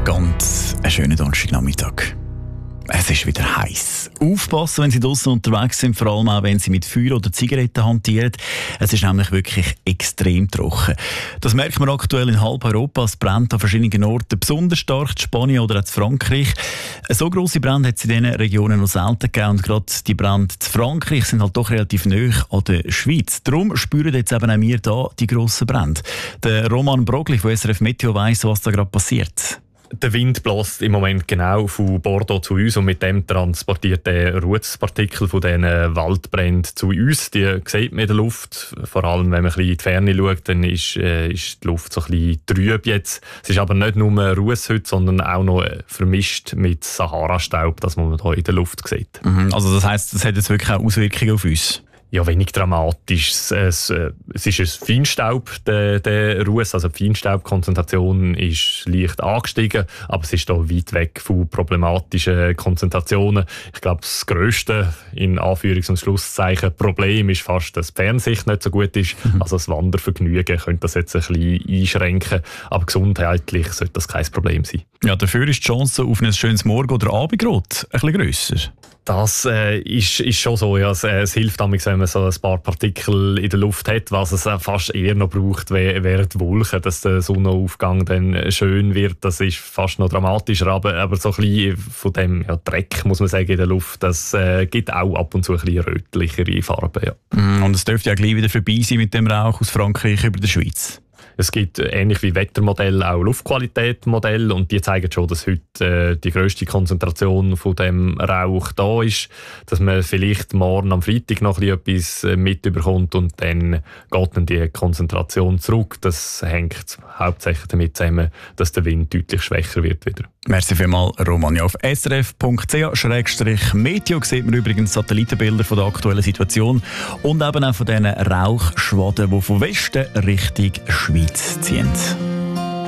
Ganz einen schönen Donnerstagnachmittag. Es ist wieder heiß. Aufpassen, wenn Sie draussen unterwegs sind, vor allem auch, wenn Sie mit Feuer oder Zigaretten hantieren. Es ist nämlich wirklich extrem trocken. Das merkt man aktuell in halb Europa. Es brennt an verschiedenen Orten besonders stark, in Spanien oder auch in Frankreich. So grosse Brände hat es in diesen Regionen noch selten gegeben. Und gerade die Brände in Frankreich sind halt doch relativ nahe an der Schweiz. Darum spüren jetzt eben auch wir hier die grossen Brände. Der Roman Brogli von SRF Meteo weiss, was da gerade passiert. Der Wind bläst im Moment genau von Bordeaux zu uns und mit dem transportiert der Rußpartikel von diesen Waldbränden zu uns. Die sieht man in der Luft. Vor allem, wenn man ein bisschen in die Ferne schaut, dann ist die Luft so ein bisschen trüb jetzt. Es ist aber nicht nur Ruß heute, sondern auch noch vermischt mit Sahara-Staub, das man hier in der Luft sieht. Also das heisst, das hat jetzt wirklich auch Auswirkungen auf uns? Ja, wenig dramatisch. Es ist ein Feinstaub, der Ruß. Also die Feinstaubkonzentration ist leicht angestiegen, aber es ist da weit weg von problematischen Konzentrationen. Ich glaube, das grösste, in Anführungs- und Schlusszeichen, Problem ist fast, dass die Fernsicht nicht so gut ist. Also das Wandervergnügen könnte das jetzt ein bisschen einschränken, aber gesundheitlich sollte das kein Problem sein. Ja, dafür ist die Chance auf ein schönes Morgen- oder Abendrot ein bisschen grösser. Das ist schon so. Ja. Es hilft manchmal, wenn man so ein paar Partikel in der Luft hat, was es fast eher noch braucht während die Wolken, dass der Sonnenaufgang dann schön wird. Das ist fast noch dramatischer, aber so ein bisschen von dem Dreck, muss man sagen, in der Luft, das gibt auch ab und zu ein bisschen rötlichere Farben. Ja. Und es dürfte ja gleich wieder vorbei sein mit dem Rauch aus Frankreich über der Schweiz. Es gibt ähnlich wie Wettermodelle auch Luftqualitätsmodelle und die zeigen schon, dass heute die grösste Konzentration von dem Rauch da ist, dass man vielleicht morgen am Freitag noch etwas mitbekommt und dann geht dann die Konzentration zurück. Das hängt hauptsächlich damit zusammen, dass der Wind deutlich schwächer wird wieder. Merci vielmals, Roman. Ja, auf srf.ch/meteo sieht man übrigens Satellitenbilder von der aktuellen Situation und eben auch von diesen Rauchschwaden, die von Westen Richtung Schweiz ziehen.